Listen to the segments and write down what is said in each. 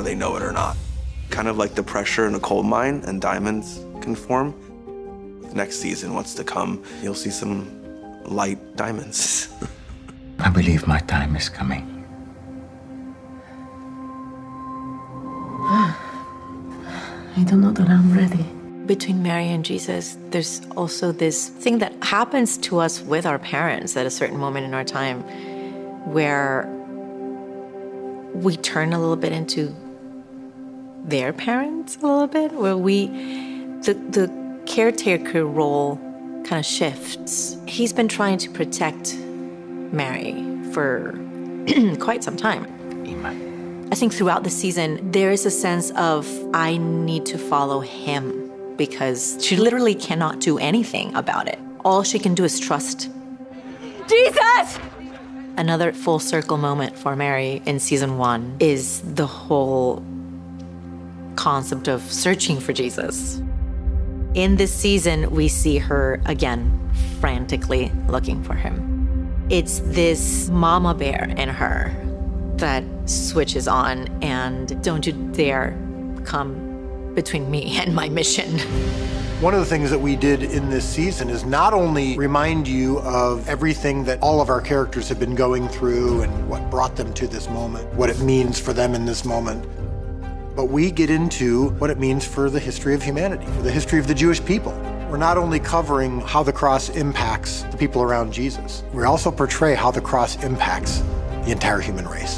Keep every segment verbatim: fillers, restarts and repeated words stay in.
they know it or not. Kind of like the pressure in a coal mine and diamonds can form. Next season, what's to come, you'll see some light diamonds. I believe my time is coming. I don't know that I'm ready. Between Mary and Jesus, there's also this thing that happens to us with our parents at a certain moment in our time where we turn a little bit into their parents a little bit, where we, the, the caretaker role kind of shifts. He's been trying to protect Mary for quite some time. I think throughout the season, there is a sense of, I need to follow him, because she literally cannot do anything about it. All she can do is trust. Jesus! Another full circle moment for Mary in season one is the whole concept of searching for Jesus. In this season, we see her again frantically looking for him. It's this mama bear in her that switches on, and don't you dare come between me and my mission. One of the things that we did in this season is not only remind you of everything that all of our characters have been going through and what brought them to this moment, what it means for them in this moment, but we get into what it means for the history of humanity, for the history of the Jewish people. We're not only covering how the cross impacts the people around Jesus, we also portray how the cross impacts the entire human race.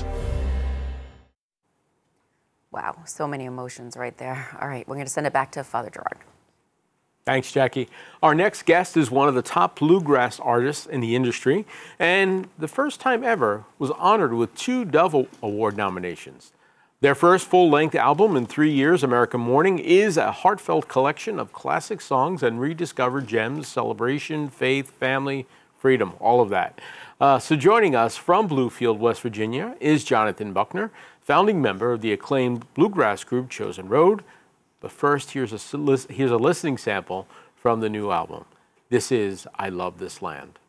Wow, so many emotions right there. All right, we're going to send it back to Father Gerard. Thanks, Jackie. Our next guest is one of the top bluegrass artists in the industry, and the first time ever was honored with two Dove Award nominations. Their first full-length album in three years, American Morning, is a heartfelt collection of classic songs and rediscovered gems, celebration, faith, family, freedom, all of that. Uh, so joining us from Bluefield, West Virginia, is Jonathan Buckner, founding member of the acclaimed bluegrass group Chosen Road. But first, here's a, here's a listening sample from the new album. This is I Love This Land.